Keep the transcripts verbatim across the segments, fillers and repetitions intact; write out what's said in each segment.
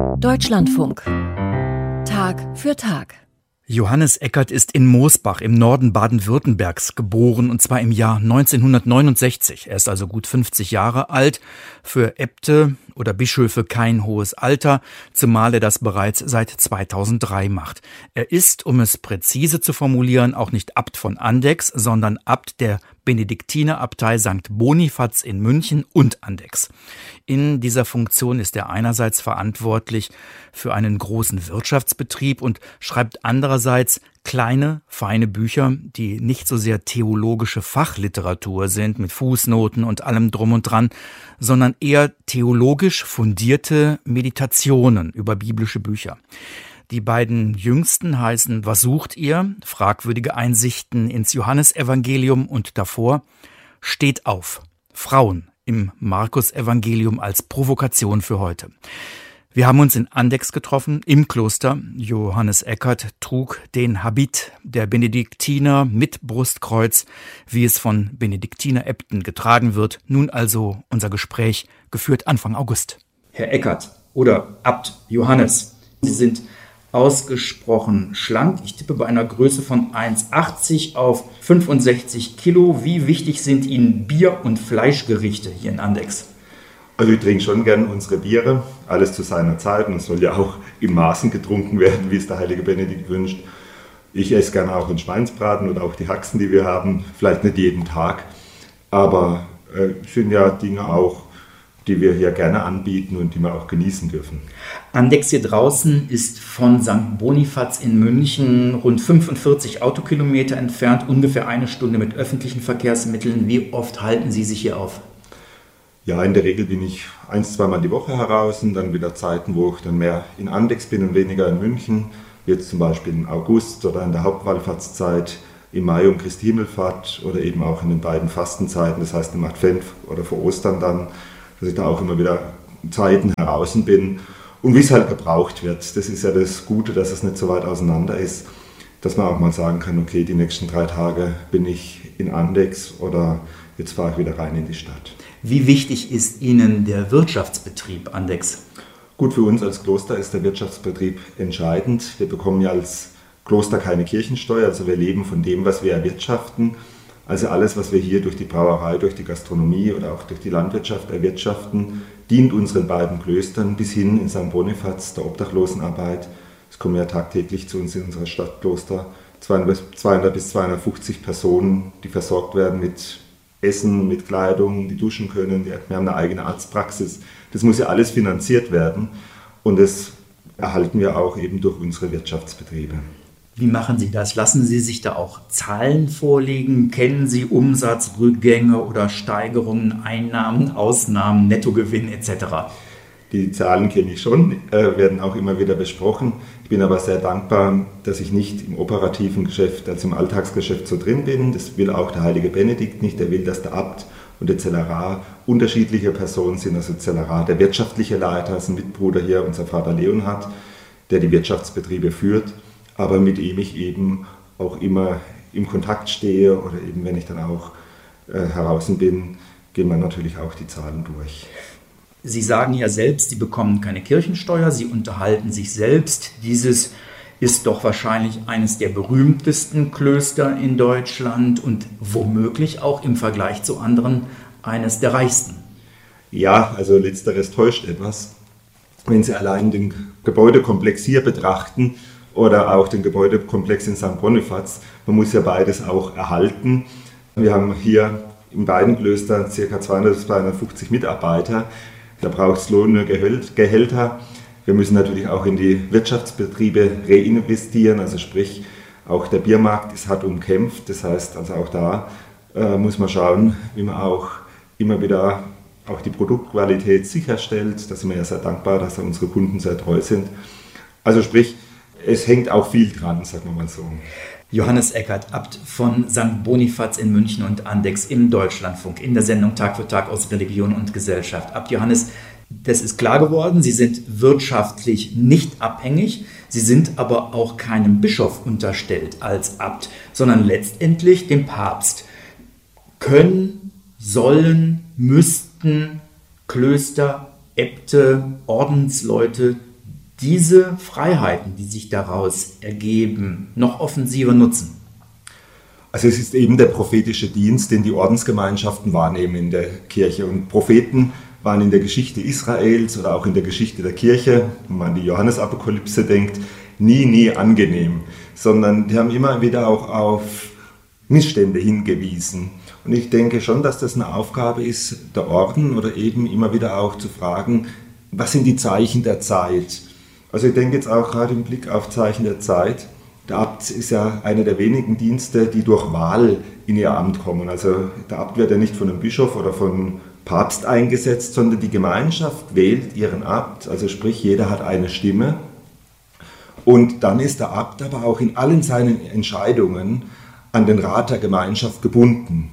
Deutschlandfunk. Tag für Tag. Johannes Eckert ist in Moosbach im Norden Baden-Württembergs geboren, und zwar im Jahr neunzehnhundertneunundsechzig. Er ist also gut fünfzig Jahre alt. Für Äbte oder Bischöfe kein hohes Alter, zumal er das bereits seit zweitausenddrei macht. Er ist, um es präzise zu formulieren, auch nicht Abt von Andechs, sondern Abt der Benediktinerabtei Sankt Bonifaz in München und Andechs. In dieser Funktion ist er einerseits verantwortlich für einen großen Wirtschaftsbetrieb und schreibt andererseits kleine, feine Bücher, die nicht so sehr theologische Fachliteratur sind mit Fußnoten und allem drum und dran, sondern eher theologisch fundierte Meditationen über biblische Bücher. Die beiden jüngsten heißen Was sucht ihr? Fragwürdige Einsichten ins Johannesevangelium und davor Steht auf. Frauen im Markus-Evangelium als Provokation für heute. Wir haben uns in Andechs getroffen, im Kloster. Johannes Eckert trug den Habit der Benediktiner mit Brustkreuz, wie es von Benediktineräbten getragen wird. Nun also unser Gespräch, geführt Anfang August. Herr Eckert oder Abt Johannes, Sie sind ausgesprochen schlank. Ich tippe bei einer Größe von eins Komma achtzig auf fünfundsechzig Kilo. Wie wichtig sind Ihnen Bier- und Fleischgerichte hier in Andechs? Also ich trinke schon gern unsere Biere, alles zu seiner Zeit, und es soll ja auch in Maßen getrunken werden, wie es der heilige Benedikt wünscht. Ich esse gerne auch einen Schweinsbraten oder auch die Haxen, die wir haben, vielleicht nicht jeden Tag, aber äh, sind ja Dinge auch, die wir hier gerne anbieten und die wir auch genießen dürfen. Andechs hier draußen ist von Sankt Bonifaz in München rund fünfundvierzig Autokilometer entfernt, ungefähr eine Stunde mit öffentlichen Verkehrsmitteln. Wie oft halten Sie sich hier auf? Ja, in der Regel bin ich ein-, zweimal die Woche heraus, und dann wieder Zeiten, wo ich dann mehr in Andechs bin und weniger in München. Jetzt zum Beispiel im August oder in der Hauptwallfahrtszeit, im Mai um Christi Himmelfahrt oder eben auch in den beiden Fastenzeiten, das heißt im Advent oder vor Ostern dann, dass ich da auch immer wieder Zeiten heraus bin. Und wie es halt gebraucht wird, das ist ja das Gute, dass es nicht so weit auseinander ist, dass man auch mal sagen kann, okay, die nächsten drei Tage bin ich in Andechs oder jetzt fahre ich wieder rein in die Stadt. Wie wichtig ist Ihnen der Wirtschaftsbetrieb Andechs? Gut, für uns als Kloster ist der Wirtschaftsbetrieb entscheidend. Wir bekommen ja als Kloster keine Kirchensteuer, also wir leben von dem, was wir erwirtschaften. Also alles, was wir hier durch die Brauerei, durch die Gastronomie oder auch durch die Landwirtschaft erwirtschaften, dient unseren beiden Klöstern bis hin in Sankt Bonifaz, der Obdachlosenarbeit. Es kommen ja tagtäglich zu uns in unserer Stadtkloster zweihundert bis zweihundertfünfzig Personen, die versorgt werden mit Essen, mit Kleidung, die duschen können. Wir haben eine eigene Arztpraxis. Das muss ja alles finanziert werden, und das erhalten wir auch eben durch unsere Wirtschaftsbetriebe. Wie machen Sie das? Lassen Sie sich da auch Zahlen vorlegen? Kennen Sie Umsatzrückgänge oder Steigerungen, Einnahmen, Ausnahmen, Nettogewinn et cetera? Die Zahlen kenne ich schon, äh, werden auch immer wieder besprochen. Ich bin aber sehr dankbar, dass ich nicht im operativen Geschäft, also im Alltagsgeschäft so drin bin. Das will auch der heilige Benedikt nicht. Er will, dass der Abt und der Zellerar unterschiedliche Personen sind. Also Zellerar, der wirtschaftliche Leiter, ist ein Mitbruder hier, unser Vater Leonhard, der die Wirtschaftsbetriebe führt, aber mit dem ich eben auch immer im Kontakt stehe, oder eben wenn ich dann auch äh, heraus bin, gehen wir natürlich auch die Zahlen durch. Sie sagen ja selbst, Sie bekommen keine Kirchensteuer, Sie unterhalten sich selbst. Dieses ist doch wahrscheinlich eines der berühmtesten Klöster in Deutschland und womöglich auch im Vergleich zu anderen eines der reichsten. Ja, also letzteres täuscht etwas. Wenn Sie allein den Gebäudekomplex hier betrachten oder auch den Gebäudekomplex in Sankt Bonifaz, man muss ja beides auch erhalten. Wir haben hier in beiden Klöstern ca. zweihundert bis zweihundertfünfzig Mitarbeiter. Da braucht es Lohn, Gehälter. Wir müssen natürlich auch in die Wirtschaftsbetriebe reinvestieren, also sprich, auch der Biermarkt ist hart umkämpft. Das heißt, also auch da äh, muss man schauen, wie man auch immer wieder auch die Produktqualität sicherstellt. Da sind wir ja sehr dankbar, dass unsere Kunden sehr treu sind. Also sprich, es hängt auch viel dran, sagen wir mal so. Johannes Eckert, Abt von Sankt Bonifaz in München und Andechs im Deutschlandfunk, in der Sendung Tag für Tag aus Religion und Gesellschaft. Abt Johannes, das ist klar geworden, Sie sind wirtschaftlich nicht abhängig, Sie sind aber auch keinem Bischof unterstellt als Abt, sondern letztendlich dem Papst. Können, sollen, müssten Klöster, Äbte, Ordensleute diese Freiheiten, die sich daraus ergeben, noch offensiver nutzen? Also es ist eben der prophetische Dienst, den die Ordensgemeinschaften wahrnehmen in der Kirche. Und Propheten waren in der Geschichte Israels oder auch in der Geschichte der Kirche, wenn man an die Johannesapokalypse denkt, nie, nie angenehm, sondern die haben immer wieder auch auf Missstände hingewiesen. Und ich denke schon, dass das eine Aufgabe ist, der Orden oder eben immer wieder auch zu fragen, was sind die Zeichen der Zeit? Also ich denke jetzt auch gerade im Blick auf Zeichen der Zeit, der Abt ist ja einer der wenigen Dienste, die durch Wahl in ihr Amt kommen. Also der Abt wird ja nicht von einem Bischof oder von Papst eingesetzt, sondern die Gemeinschaft wählt ihren Abt, also sprich jeder hat eine Stimme. Und dann ist der Abt aber auch in allen seinen Entscheidungen an den Rat der Gemeinschaft gebunden.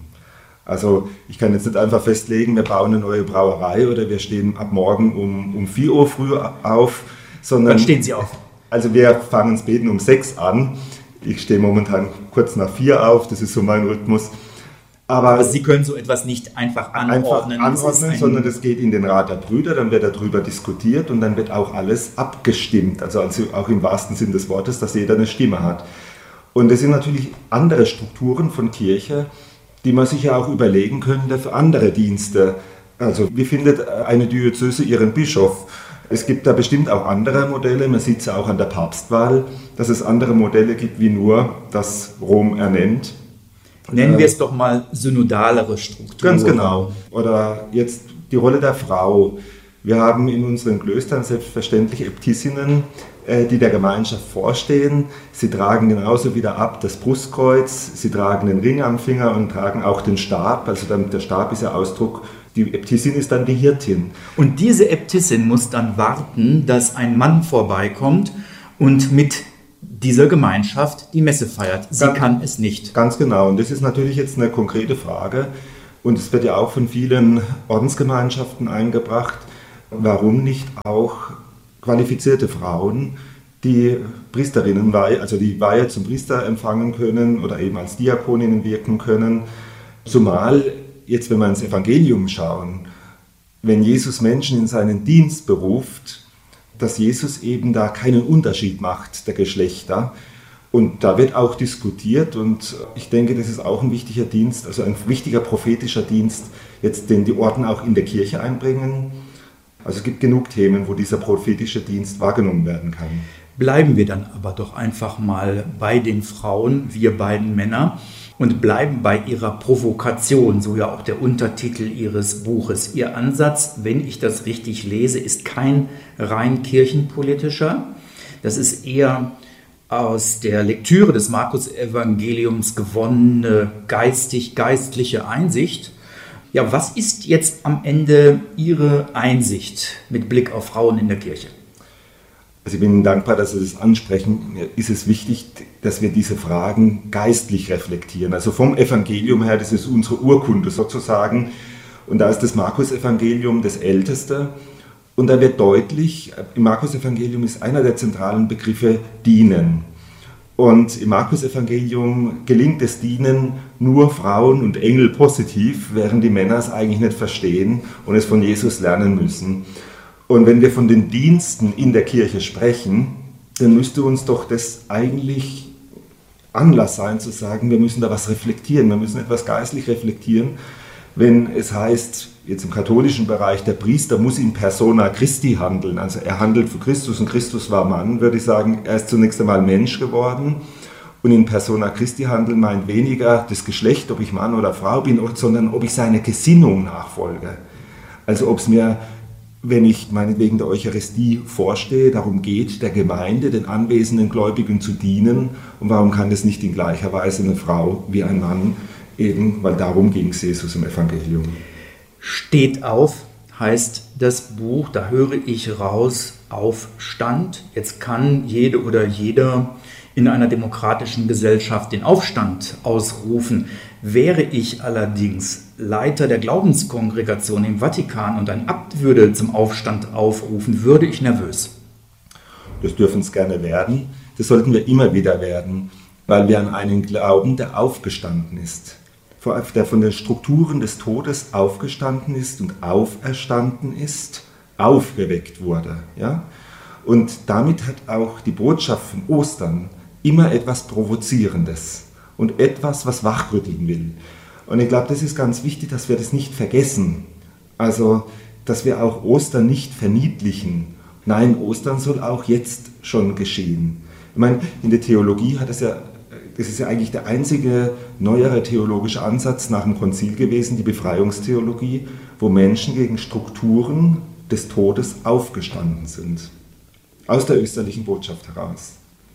Also ich kann jetzt nicht einfach festlegen, wir bauen eine neue Brauerei oder wir stehen ab morgen um, um vier Uhr früh auf, sondern... Wann stehen Sie auf? Also wir fangen das Beten um sechs an. Ich stehe momentan kurz nach vier auf, das ist so mein Rhythmus. Aber, Aber Sie können so etwas nicht einfach anordnen, einfach anordnen das sondern das geht in den Rat der Brüder, dann wird darüber diskutiert und dann wird auch alles abgestimmt. Also, also auch im wahrsten Sinn des Wortes, dass jeder eine Stimme hat. Und es sind natürlich andere Strukturen von Kirche, die man sich ja auch überlegen könnte für andere Dienste. Also wie findet eine Diözese ihren Bischof? Es gibt da bestimmt auch andere Modelle, man sieht es ja auch an der Papstwahl, dass es andere Modelle gibt, wie nur das Rom ernennt. Nennen wir es doch mal synodalere Strukturen. Ganz genau. Oder jetzt die Rolle der Frau. Wir haben in unseren Klöstern selbstverständlich Äbtissinnen, die der Gemeinschaft vorstehen. Sie tragen genauso wie der Abt das Brustkreuz, sie tragen den Ring am Finger und tragen auch den Stab. Also der Stab ist ja Ausdruck, die Äbtissin ist dann die Hirtin. Und diese Äbtissin muss dann warten, dass ein Mann vorbeikommt und mit dieser Gemeinschaft die Messe feiert. Sie ganz, kann es nicht. Ganz genau. Und das ist natürlich jetzt eine konkrete Frage. Und es wird ja auch von vielen Ordensgemeinschaften eingebracht. Warum nicht auch qualifizierte Frauen, die Priesterinnenweihe, also die Weihe zum Priester empfangen können oder eben als Diakoninnen wirken können? Zumal jetzt, wenn wir ins Evangelium schauen, wenn Jesus Menschen in seinen Dienst beruft, dass Jesus eben da keinen Unterschied macht der Geschlechter. Und da wird auch diskutiert und ich denke, das ist auch ein wichtiger Dienst, also ein wichtiger prophetischer Dienst, jetzt den die Orden auch in der Kirche einbringen. Also es gibt genug Themen, wo dieser prophetische Dienst wahrgenommen werden kann. Bleiben wir dann aber doch einfach mal bei den Frauen, wir beiden Männer, und bleiben bei ihrer Provokation, so ja auch der Untertitel Ihres Buches. Ihr Ansatz, wenn ich das richtig lese, ist kein rein kirchenpolitischer. Das ist eher aus der Lektüre des Markus-Evangeliums gewonnene geistig-geistliche Einsicht. Ja, was ist jetzt am Ende Ihre Einsicht mit Blick auf Frauen in der Kirche? Also ich bin Ihnen dankbar, dass Sie das ansprechen. Mir ist es wichtig, dass wir diese Fragen geistlich reflektieren. Also vom Evangelium her, das ist unsere Urkunde sozusagen. Und da ist das Markus-Evangelium das älteste. Und da wird deutlich, im Markus-Evangelium ist einer der zentralen Begriffe Dienen. Und im Markus-Evangelium gelingt das Dienen nur Frauen und Engel positiv, während die Männer es eigentlich nicht verstehen und es von Jesus lernen müssen. Und wenn wir von den Diensten in der Kirche sprechen, dann müsste uns doch das eigentlich Anlass sein zu sagen, wir müssen da was reflektieren, wir müssen etwas geistlich reflektieren. Wenn es heißt, jetzt im katholischen Bereich, der Priester muss in persona Christi handeln, also er handelt für Christus und Christus war Mann, würde ich sagen, er ist zunächst einmal Mensch geworden. Und in persona Christi handeln meint weniger das Geschlecht, ob ich Mann oder Frau bin, sondern ob ich seine Gesinnung nachfolge. Also ob es mir, wenn ich meinetwegen der Eucharistie vorstehe, darum geht, der Gemeinde, den anwesenden Gläubigen zu dienen. Und warum kann das nicht in gleicher Weise eine Frau wie ein Mann? Eben, weil darum ging es Jesus im Evangelium. Steht auf heißt das Buch, da höre ich raus, Aufstand. Jetzt kann jede oder jeder in einer demokratischen Gesellschaft den Aufstand ausrufen. Wäre ich allerdings Leiter der Glaubenskongregation im Vatikan und ein Abt würde zum Aufstand aufrufen, würde ich nervös. Das dürfen es gerne werden. Das sollten wir immer wieder werden, weil wir an einen glauben, der aufgestanden ist. Der von den Strukturen des Todes aufgestanden ist und auferstanden ist, aufgeweckt wurde. Ja? Und damit hat auch die Botschaft von Ostern immer etwas Provozierendes und etwas, was wachrütteln will. Und ich glaube, das ist ganz wichtig, dass wir das nicht vergessen. Also, dass wir auch Ostern nicht verniedlichen. Nein, Ostern soll auch jetzt schon geschehen. Ich meine, in der Theologie hat es ja, das ist ja eigentlich der einzige neuere theologische Ansatz nach dem Konzil gewesen, die Befreiungstheologie, wo Menschen gegen Strukturen des Todes aufgestanden sind. Aus der österlichen Botschaft heraus.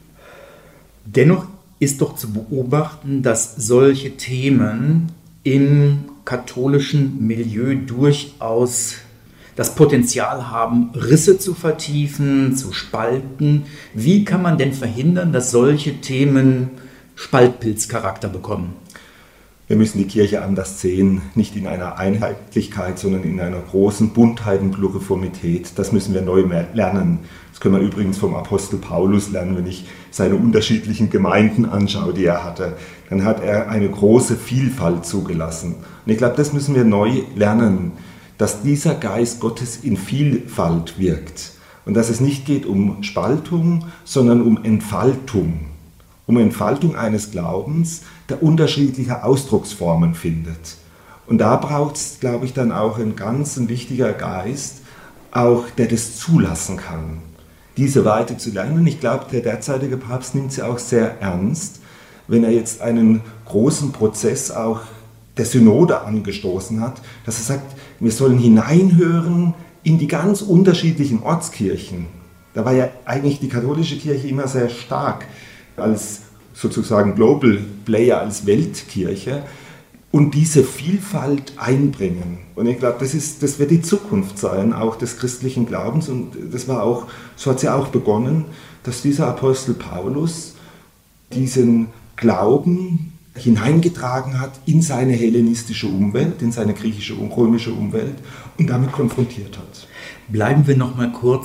Dennoch ist doch zu beobachten, dass solche Themen im katholischen Milieu durchaus das Potenzial haben, Risse zu vertiefen, zu spalten. Wie kann man denn verhindern, dass solche Themen Spaltpilzcharakter bekommen? Wir müssen die Kirche anders sehen, nicht in einer Einheitlichkeit, sondern in einer großen Buntheit und Pluriformität. Das müssen wir neu lernen. Das können wir übrigens vom Apostel Paulus lernen, wenn ich seine unterschiedlichen Gemeinden anschaue, die er hatte. Dann hat er eine große Vielfalt zugelassen. Und ich glaube, das müssen wir neu lernen, dass dieser Geist Gottes in Vielfalt wirkt. Und dass es nicht geht um Spaltung, sondern um Entfaltung. Um Entfaltung eines Glaubens, der unterschiedliche Ausdrucksformen findet. Und da braucht es, glaube ich, dann auch ein ganz ein wichtiger Geist, auch der das zulassen kann, diese Weite zu lernen. Und ich glaube, der derzeitige Papst nimmt sie auch sehr ernst, wenn er jetzt einen großen Prozess auch der Synode angestoßen hat, dass er sagt, wir sollen hineinhören in die ganz unterschiedlichen Ortskirchen. Da war ja eigentlich die katholische Kirche immer sehr stark als sozusagen Global Player, als Weltkirche und diese Vielfalt einbringen. Und ich glaube, das ist, das wird die Zukunft sein, auch des christlichen Glaubens. Und das war auch, so hat es ja auch begonnen, dass dieser Apostel Paulus diesen Glauben hineingetragen hat in seine hellenistische Umwelt, in seine griechische und römische Umwelt und damit konfrontiert hat. Bleiben wir noch mal kurz